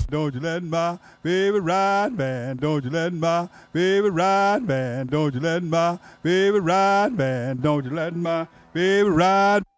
Don't you let my baby ride, man. Don't you let my baby ride, man. Don't you let my baby ride, man. Don't you let my baby ride.